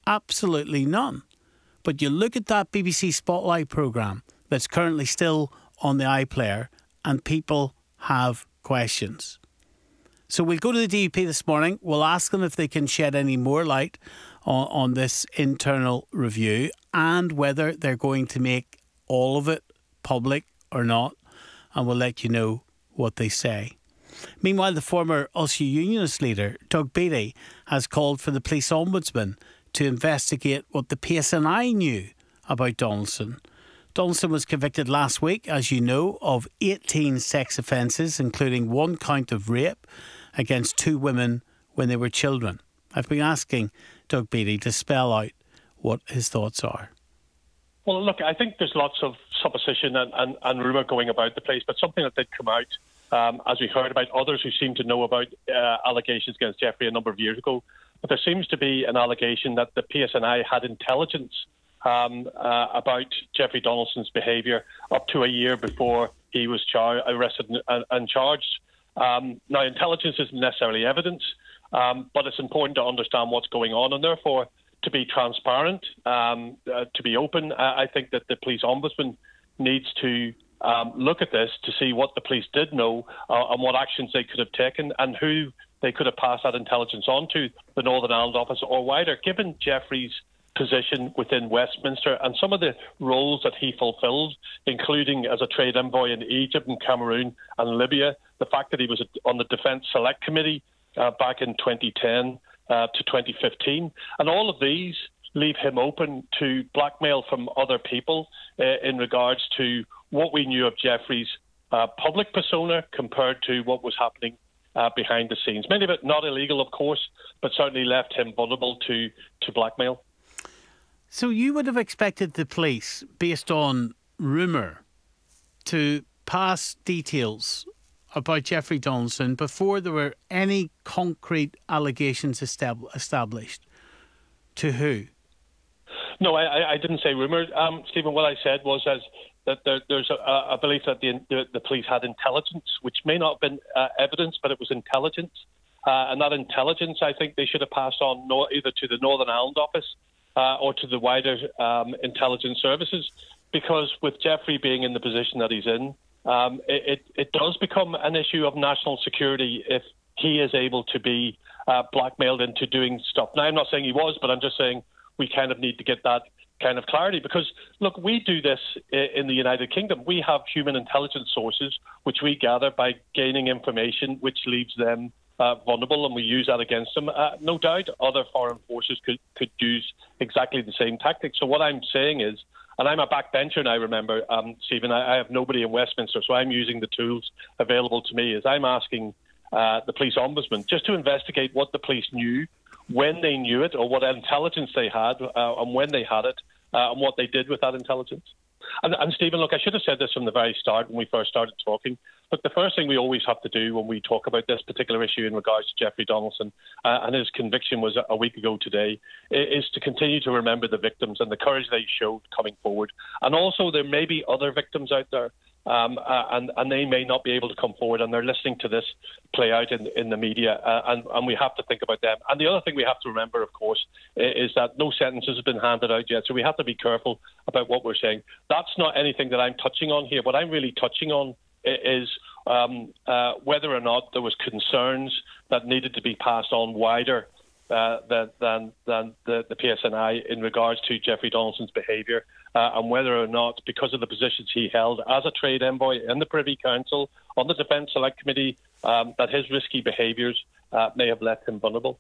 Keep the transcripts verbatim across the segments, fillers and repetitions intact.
Absolutely none. But you look at that B B C Spotlight programme that's currently still on the iPlayer and people have questions. So we'll go to the D U P this morning. We'll ask them if they can shed any more light on, on this internal review and whether they're going to make all of it public or not. And we'll let you know what they say. Meanwhile, the former Ulster Unionist leader, Doug Beattie, has called for the police ombudsman to investigate what the P S N I knew about Donaldson. Donaldson was convicted last week, as you know, of eighteen sex offences, including one count of rape against two women when they were children. I've been asking Doug Beattie to spell out what his thoughts are. Well, look, I think there's lots of supposition and, and, and rumour going about the place, but something that did come out, um, as we heard about others who seem to know about uh, allegations against Jeffrey a number of years ago, but there seems to be an allegation that the P S N I had intelligence um, uh, about Jeffrey Donaldson's behaviour up to a year before he was char- arrested and, and charged. Um, now, intelligence isn't necessarily evidence, um, but it's important to understand what's going on, and therefore to be transparent, um, uh, to be open. I, I think that the police ombudsman needs to um, look at this to see what the police did know uh, and what actions they could have taken and who they could have passed that intelligence on to, the Northern Ireland Office or wider. Given Jeffrey's position within Westminster and some of the roles that he fulfilled, including as a trade envoy in Egypt and Cameroon and Libya, the fact that he was on the Defence Select Committee uh, back in twenty ten uh, to twenty fifteen, and all of these leave him open to blackmail from other people uh, in regards to what we knew of Jeffrey's uh, public persona compared to what was happening uh, behind the scenes. Many of it not illegal, of course, but certainly left him vulnerable to, to blackmail. So you would have expected the police, based on rumour, to pass details about Jeffrey Donaldson before there were any concrete allegations estab- established. To who? No, I, I didn't say rumour, um, Stephen. What I said was as that there, there's a, a belief that the, the, the police had intelligence, which may not have been uh, evidence, but it was intelligence. Uh, and that intelligence, I think they should have passed on no, either to the Northern Ireland Office uh, or to the wider um, intelligence services, because with Jeffrey being in the position that he's in, um, it, it does become an issue of national security if he is able to be uh, blackmailed into doing stuff. Now, I'm not saying he was, but I'm just saying we kind of need to get that kind of clarity because, look, we do this in the United Kingdom. We have human intelligence sources which we gather by gaining information which leaves them uh, vulnerable, and we use that against them. Uh, no doubt other foreign forces could, could use exactly the same tactics. So what I'm saying is, and I'm a backbencher now, remember, um, Stephen, I, I have nobody in Westminster, so I'm using the tools available to me, is I'm asking uh, the police ombudsman just to investigate what the police knew, when they knew it, or what intelligence they had, uh, and when they had it, uh, and what they did with that intelligence. And, and Stephen, look, I should have said this from the very start when we first started talking. Look, the first thing we always have to do when we talk about this particular issue in regards to Jeffrey Donaldson, uh, and his conviction was a week ago today, is to continue to remember the victims and the courage they showed coming forward. And also there may be other victims out there, um, uh, and, and they may not be able to come forward, and they're listening to this play out in, in the media, uh, and, and we have to think about them. And the other thing we have to remember, of course, is that no sentences have been handed out yet, so we have to be careful about what we're saying. That's not anything that I'm touching on here. What I'm really touching on is um, uh, whether or not there was concerns that needed to be passed on wider uh, than, than, than the, the P S N I in regards to Jeffrey Donaldson's behaviour, uh, and whether or not, because of the positions he held as a trade envoy in the Privy Council, on the Defence Select Committee, um, that his risky behaviours uh, may have left him vulnerable.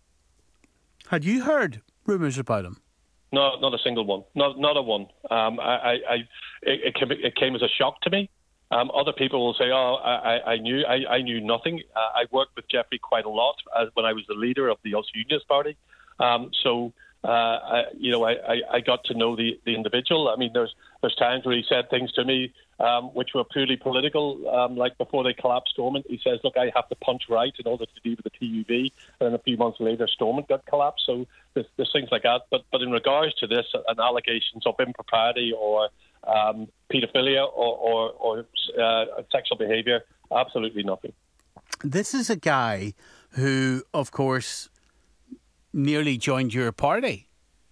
Had you heard rumours about him? No, not a single one. Not, not a one. Um, I, I, I, it, it, came, it came as a shock to me. Um, other people will say, "Oh, I, I knew, I, I knew nothing." Uh, I worked with Jeffrey quite a lot as when I was the leader of the Ulster Unionist Party. Um, so, uh, I, you know, I, I, I got to know the, the individual. I mean, there's there's times where he said things to me um, which were purely political, um, like before they collapsed Stormont. He says, "Look, I have to punch right in order to deal with the T U V," and then a few months later, Stormont got collapsed. So there's, there's things like that. But but in regards to this, and allegations of impropriety or Um, paedophilia or, or, or uh, sexual behaviour, absolutely nothing. This is a guy who, of course, nearly joined your party.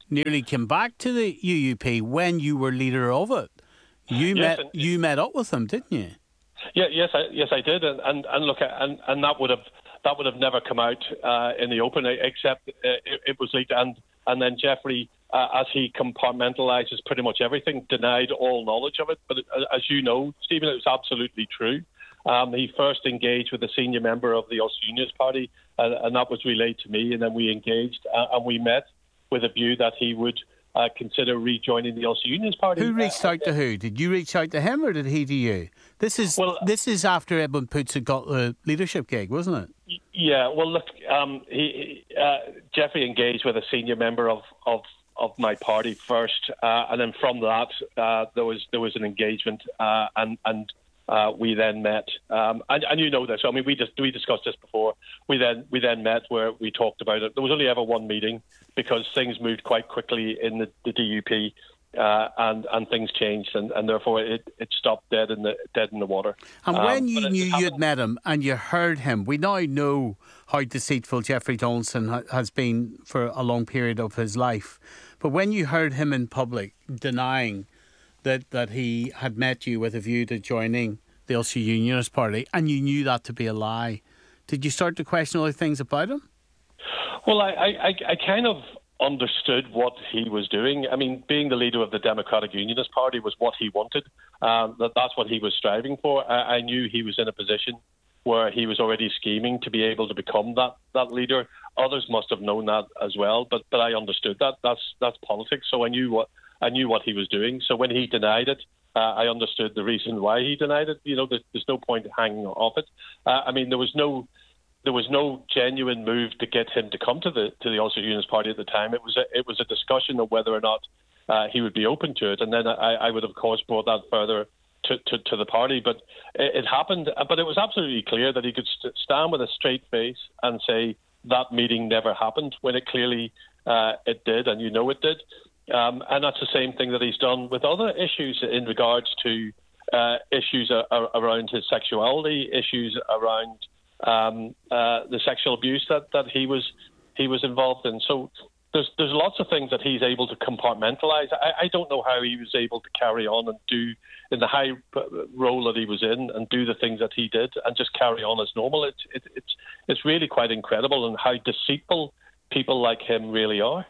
nearly came back to the U U P when you were leader of it. You yes, met you met up with him, didn't you? Yeah, yes, I, yes, I did, and and, and look, and, and that would have that would have never come out uh, in the open, except uh, it, it was leaked, and and then Jeffrey, uh, as he compartmentalises pretty much everything, denied all knowledge of it. But uh, as you know, Stephen, it was absolutely true. Um, he first engaged with a senior member of the Ulster Unionist Party, uh, and that was relayed to me, and then we engaged uh, and we met with a view that he would uh, consider rejoining the Ulster Unionist Party. Who reached out to who? Did you reach out to him or did he to you? This is well, this is after Edmund Poots had got the leadership gig, wasn't it? Yeah, well, look, um, he, uh, Jeffrey engaged with a senior member of, of, of my party first, uh, and then from that uh, there was there was an engagement, uh, and and uh, we then met, um, and, and you know this. I mean, we just we discussed this before. We then we then met where we talked about it. There was only ever one meeting because things moved quite quickly in the, the D U P. Uh, and and things changed, and, and therefore it, it stopped dead in the dead in the water. And when um, you knew you'd met him and you heard him, we now know how deceitful Jeffrey Donaldson ha- has been for a long period of his life. But when you heard him in public denying that that he had met you with a view to joining the Ulster Unionist Party, and you knew that to be a lie, did you start to question other things about him? Well, I I, I kind of understood what he was doing. I mean, being the leader of the Democratic Unionist Party was what he wanted. Um, that, that's what he was striving for. I, I knew he was in a position where he was already scheming to be able to become that, that leader. Others must have known that as well, but but I understood that. That's that's politics. So I knew what I knew what he was doing. So when he denied it, uh, I understood the reason why he denied it. You know, there's, there's no point hanging off it. Uh, I mean, there was no. There was no genuine move to get him to come to the to the Ulster Unionist Party at the time. It was a, it was a discussion of whether or not uh, he would be open to it, and then I, I would of course brought that further to, to, to the party. But it, it happened. But it was absolutely clear that he could st- stand with a straight face and say that meeting never happened when it clearly uh, it did, and you know it did. Um, and that's the same thing that he's done with other issues in regards to uh, issues a, a, around his sexuality, issues around. Um, uh, the sexual abuse that, that he was he was involved in. So there's there's lots of things that he's able to compartmentalise. I, I don't know how he was able to carry on and do in the high role that he was in and do the things that he did and just carry on as normal. It's it, it's it's really quite incredible and how deceitful people like him really are.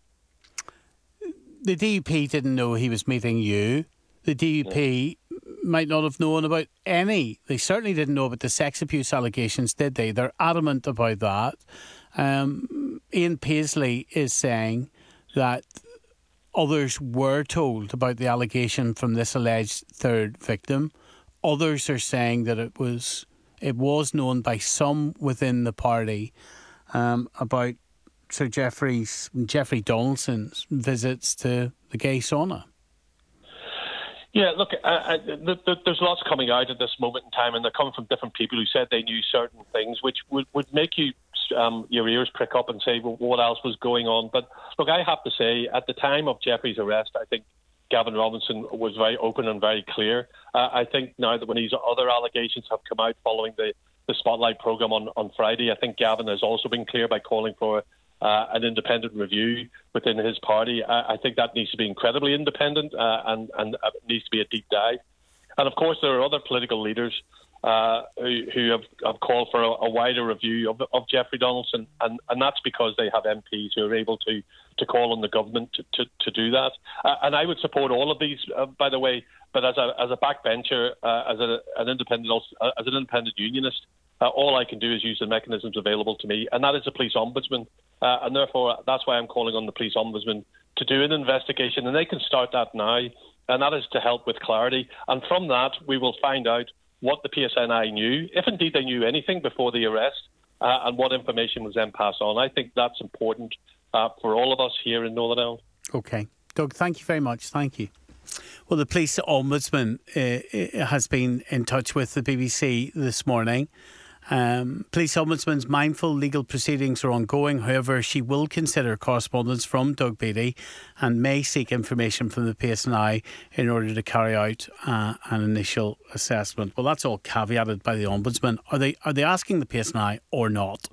The D U P didn't know he was meeting you. The D U P yeah. might not have known about any. They certainly didn't know about the sex abuse allegations, did they? They're adamant about that. Um, Ian Paisley is saying that others were told about the allegation from this alleged third victim. Others are saying that it was it was known by some within the party um, about Sir Geoffrey's Jeffrey Donaldson's visits to the gay sauna. Yeah, look, uh, uh, th- th- there's lots coming out at this moment in time, and they're coming from different people who said they knew certain things, which would, would make you um, your ears prick up and say, well, what else was going on? But look, I have to say, at the time of Jeffrey's arrest, I think Gavin Robinson was very open and very clear. Uh, I think now that when these other allegations have come out following the, the Spotlight programme on, on Friday, I think Gavin has also been clear by calling for Uh, an independent review within his party. I, I think that needs to be incredibly independent uh, and, and uh, needs to be a deep dive. And of course, there are other political leaders uh, who, who have, have called for a, a wider review of, of Jeffrey Donaldson, and, and that's because they have M Ps who are able to, to call on the government to, to, to do that. Uh, and I would support all of these, uh, by the way, but as a as a backbencher, uh, as a, an independent uh, as an independent unionist, uh, all I can do is use the mechanisms available to me, and that is the police ombudsman. Uh, and therefore, that's why I'm calling on the police ombudsman to do an investigation, and they can start that now, and that is to help with clarity. And from that, we will find out what the P S N I knew, if indeed they knew anything before the arrest, uh, and what information was then passed on. I think that's important uh, for all of us here in Northern Ireland. OK. Doug, thank you very much. Thank you. Well, the police ombudsman uh, has been in touch with the B B C this morning. Um, police ombudsman's mindful legal proceedings are ongoing. However, she will consider correspondence from Doug Beattie and may seek information from the P S N I in order to carry out uh, an initial assessment. Well, that's all caveated by the ombudsman. Are they are they asking the P S N I or not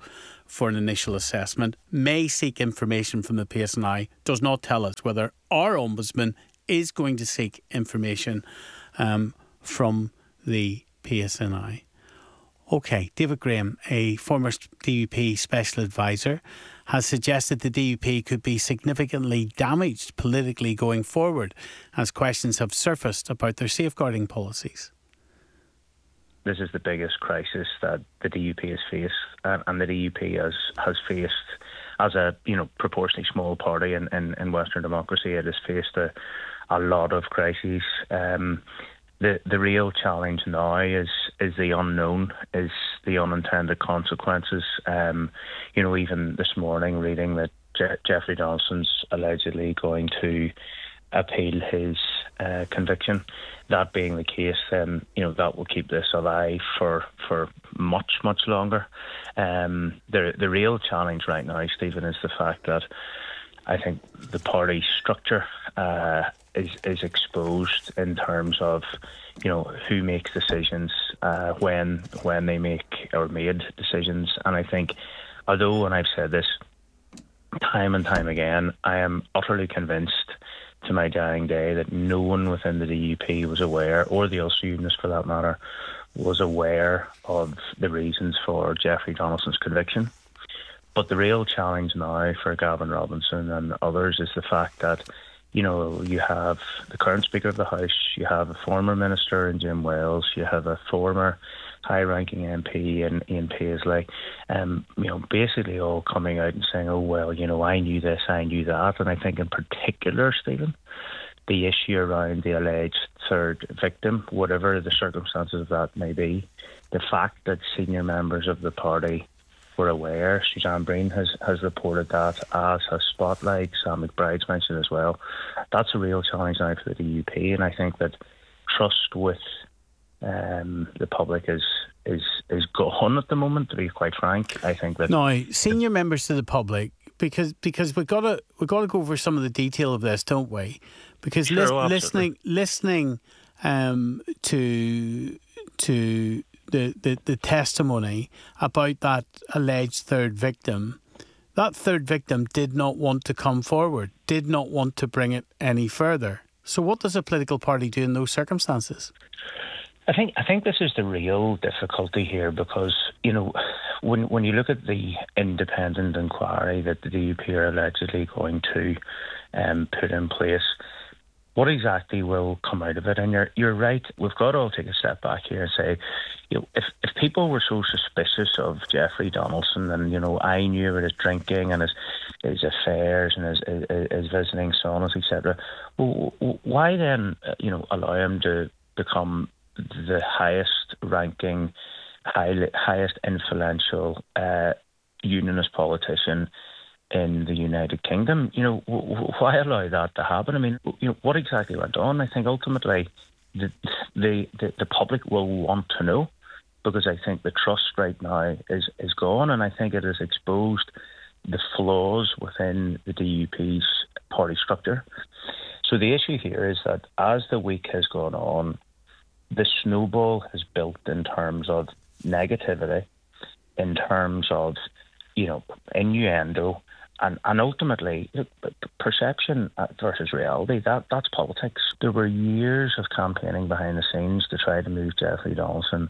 for an initial assessment, may seek information from the P S N I, does not tell us whether our Ombudsman is going to seek information um, from the P S N I. OK, David Graham, a former D U P special advisor, has suggested the D U P could be significantly damaged politically going forward as questions have surfaced about their safeguarding policies. This is the biggest crisis that the D U P has faced, uh, and the D U P has, has faced as a you know proportionally small party in, in, in Western democracy. It has faced a, a lot of crises. Um, The the real challenge now is is the unknown, is the unintended consequences. Um, you know, even this morning reading that Je- Jeffrey Donaldson's allegedly going to appeal his uh, conviction. That being the case, then you know that will keep this alive for for much much longer. Um, the the real challenge right now, Stephen, is the fact that I think the party structure uh, is is exposed in terms of, you know, who makes decisions, uh, when when they make or made decisions. And I think, although, and I've said this time and time again, I am utterly convinced to my dying day that no one within the D U P was aware, or the Ulster Unionists for that matter, was aware of the reasons for Jeffrey Donaldson's conviction. But the real challenge now for Gavin Robinson and others is the fact that, you know, you have the current Speaker of the House, you have a former minister in Jim Wales, you have a former high-ranking M P in Ian Paisley, um, you know, basically all coming out and saying, oh, well, you know, I knew this, I knew that. And I think in particular, Stephen, the issue around the alleged third victim, whatever the circumstances of that may be, the fact that senior members of the party were aware. Suzanne Breen has, has reported that, as has Spotlight, Sam McBride's mentioned as well. That's a real challenge now for the D U P, and I think that trust with um, the public is is is gone at the moment, to be quite frank. I think that now senior members to the public, because because we've got to we've got to go over some of the detail of this, don't we? Because sure, lis- oh, listening listening um, to to The, the, the testimony about that alleged third victim, that third victim did not want to come forward, did not want to bring it any further. So what does a political party do in those circumstances? I think I think this is the real difficulty here, because, you know, when when you look at the independent inquiry that the D U P are allegedly going to um, put in place, what exactly will come out of it? And you're you're right. We've got to all take a step back here and say, you know, if if people were so suspicious of Jeffrey Donaldson, and, you know, I knew about his drinking and his his affairs and his his, his visiting saunas, et cetera, well, why then, you know, allow him to become the highest ranking, high, highest influential uh, unionist politician in the United Kingdom? You know, w- w- why allow that to happen? I mean, you know, what exactly went on? I think ultimately the, the the the public will want to know, because I think the trust right now is is gone, and I think it has exposed the flaws within the D U P's party structure. So the issue here is that as the week has gone on, the snowball has built in terms of negativity, in terms of, you know, innuendo. And, and ultimately, look, perception versus reality, that that's politics. There were years of campaigning behind the scenes to try to move Jeffrey Donaldson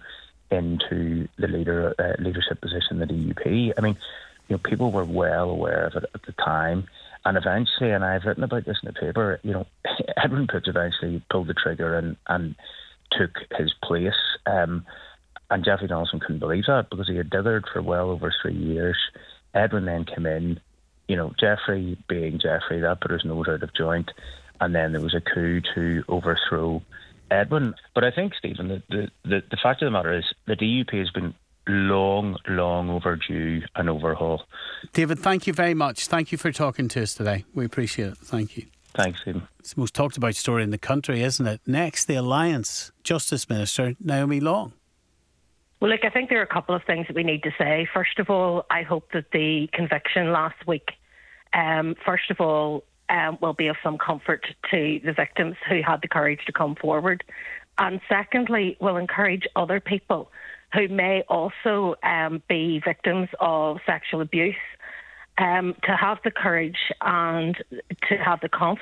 into the leader uh, leadership position in the D U P. I mean, you know, people were well aware of it at the time. And eventually, and I've written about this in the paper, you know, Edwin Poots eventually pulled the trigger and, and took his place. Um, and Jeffrey Donaldson couldn't believe that, because he had dithered for well over three years. Edwin then came in. You know, Jeffrey being Jeffrey, that put his nose out of joint, and then there was a coup to overthrow Edwin. But I think, Stephen, the, the, the, the fact of the matter is the D U P has been long, long overdue an overhaul. David, thank you very much. Thank you for talking to us today. We appreciate it. Thank you. Thanks, Stephen. It's the most talked about story in the country, isn't it? Next, the Alliance Justice Minister, Naomi Long. Well, look, I think there are a couple of things that we need to say. First of all, I hope that the conviction last week, um, first of all, um, will be of some comfort to the victims who had the courage to come forward. And secondly, will encourage other people who may also um, be victims of sexual abuse, um, to have the courage and to have the confidence